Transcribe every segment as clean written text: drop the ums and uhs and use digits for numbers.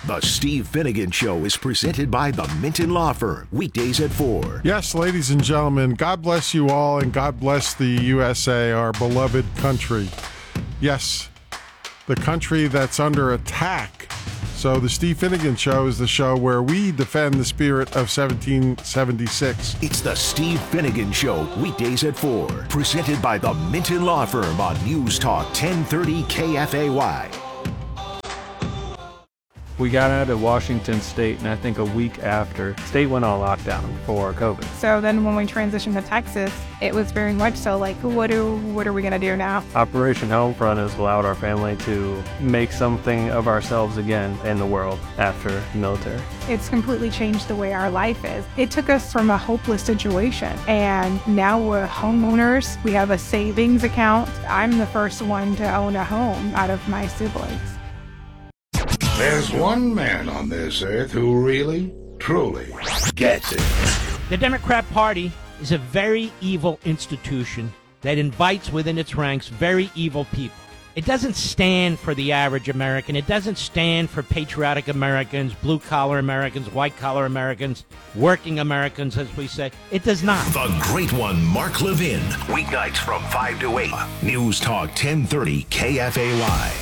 The Steve Finnegan Show is presented by the Minton Law Firm. Weekdays at 4. Yes, ladies and gentlemen, God bless you all, and God bless the USA, our beloved country. Yes, the country that's under attack. So the Steve Finnegan Show is the show where we defend the spirit of 1776. It's the Steve Finnegan Show, weekdays at 4. Presented by the Minton Law Firm on News Talk 1030 KFAY. We got out of Washington State, and I think a week after, state went on lockdown for COVID. So then when we transitioned to Texas, it was very much so like, what are we going to do now? Operation Homefront has allowed our family to make something of ourselves again in the world after the military. It's completely changed the way our life is. It took us from a hopeless situation, and now we're homeowners. We have a savings account. I'm the first one to own a home out of my siblings. There's one man on this earth who really, truly gets it. The Democrat Party is a very evil institution that invites within its ranks very evil people. It doesn't stand for the average American. It doesn't stand for patriotic Americans, blue-collar Americans, white-collar Americans, working Americans, as we say. It does not. The Great One, Mark Levin. Weeknights from 5 to 8. News Talk 1030 KFAY.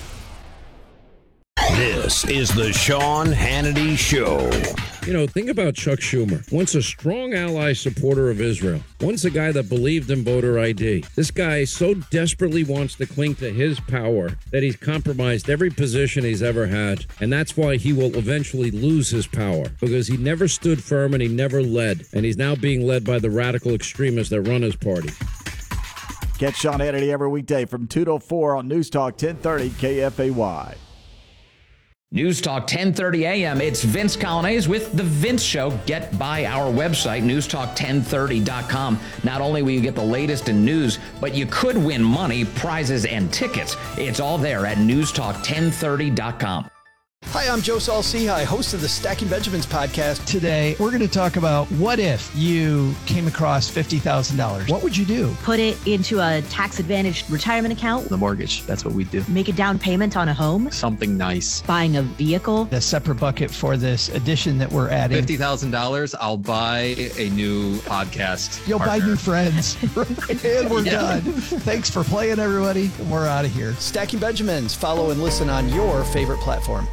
This is the Sean Hannity Show. You know, think about Chuck Schumer. Once a strong ally supporter of Israel. Once a guy that believed in voter ID. This guy so desperately wants to cling to his power that he's compromised every position he's ever had. And that's why he will eventually lose his power. Because he never stood firm and he never led. And he's now being led by the radical extremists that run his party. Catch Sean Hannity every weekday from 2 to 4 on News Talk 1030 KFAY. News Talk 1030 a.m. It's Vince Colonnese with The Vince Show. Get by our website, newstalk1030.com. Not only will you get the latest in news, but you could win money, prizes, and tickets. It's all there at newstalk1030.com. Hi, I'm Joe Saul-Sehy, host of the Stacking Benjamins podcast. Today, we're going to talk about what if you came across $50,000? What would you do? Put it into a tax-advantaged retirement account. The mortgage, that's what we do. Make a down payment on a home. Something nice. Buying a vehicle. A separate bucket for this addition that we're adding. $50,000, I'll buy a new podcast You'll partner. buy new friends. And we're done. Thanks for playing, everybody. We're out of here. Stacking Benjamins. Follow and listen on your favorite platform.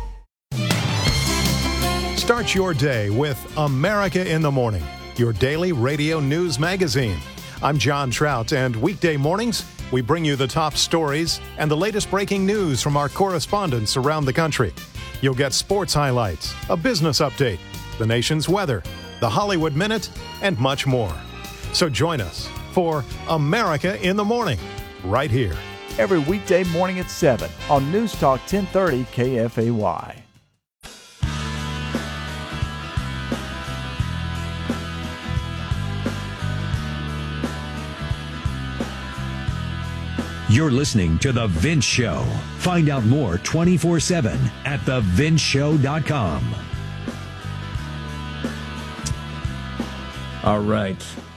Start your day with America in the Morning, your daily radio news magazine. I'm John Trout, and weekday mornings, we bring you the top stories and the latest breaking news from our correspondents around the country. You'll get sports highlights, a business update, the nation's weather, the Hollywood Minute, and much more. So join us for America in the Morning, right here. Every weekday morning at 7 on News Talk 1030 KFAY. You're listening to The Vince Show. Find out more 24/7 at thevinceshow.com. All right.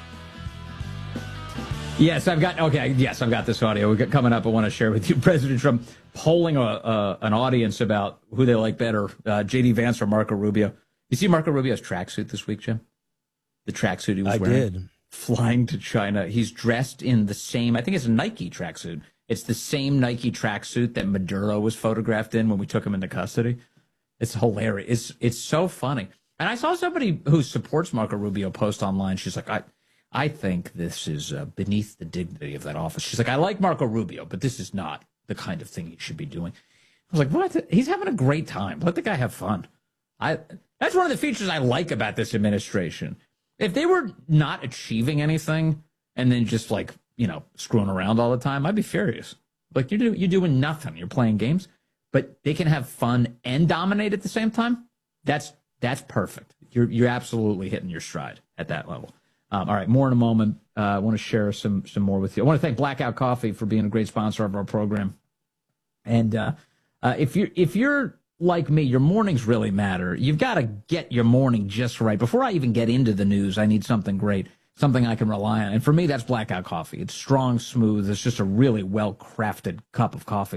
Yes, I've got this audio. We've got coming up. I want to share with you President Trump polling an audience about who they like better, J.D. Vance or Marco Rubio. You see Marco Rubio's tracksuit this week, Jim? The tracksuit he was wearing? I did. Flying to China. He's dressed in the same, I think it's a Nike tracksuit. It's the same Nike tracksuit that Maduro was photographed in when we took him into custody. It's hilarious. It's so funny. And I saw somebody who supports Marco Rubio post online. She's like, I think this is beneath the dignity of that office. She's like, I like Marco Rubio, but this is not the kind of thing he should be doing. I was like, what? He's having a great time. Let the guy have fun. That's one of the features I like about this administration. If they were not achieving anything and then just screwing around all the time, I'd be furious. Like you're doing nothing. You're playing games, but they can have fun and dominate at the same time. That's perfect. You're absolutely hitting your stride at that level. All right, more in a moment. I want to share some more with you. I want to thank Blackout Coffee for being a great sponsor of our program. And if you're like me, your mornings really matter. You've got to get your morning just right. Before I even get into the news, I need something great, something I can rely on. And for me, that's Blackout Coffee. It's strong, smooth. It's just a really well-crafted cup of coffee.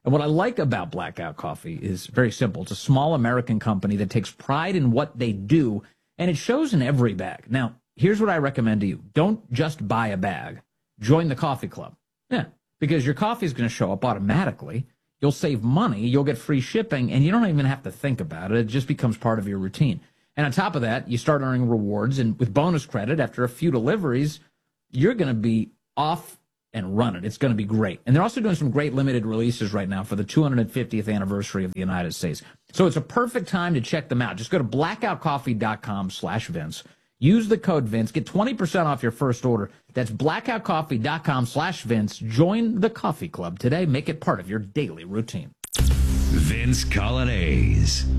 And what I like about Blackout Coffee is very simple. It's a small American company that takes pride in what they do, and it shows in every bag. Now, here's what I recommend to you. Don't just buy a bag. Join the coffee club. Yeah, because your coffee is going to show up automatically. You'll save money, you'll get free shipping, and you don't even have to think about it. It just becomes part of your routine. And on top of that, you start earning rewards, and with bonus credit, after a few deliveries, you're going to be off and running. It's going to be great. And they're also doing some great limited releases right now for the 250th anniversary of the United States. So it's a perfect time to check them out. Just go to blackoutcoffee.com/Vince. Use the code Vince. Get 20% off your first order. That's blackoutcoffee.com/Vince. Join the coffee club today. Make it part of your daily routine. Vince Coglianese.